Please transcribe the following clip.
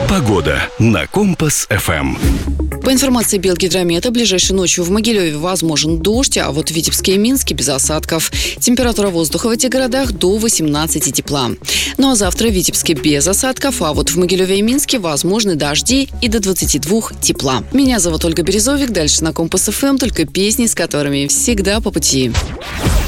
Погода на Компас-ФМ. По информации Белгидромета, ближайшей ночью в Могилеве возможен дождь, а вот в Витебске и Минске без осадков. Температура воздуха в этих городах до 18 тепла. Ну а завтра в Витебске без осадков, а вот в Могилеве и Минске возможны дожди и до 22 тепла. Меня зовут Ольга Березовик, дальше на Компас-ФМ только песни, с которыми всегда по пути.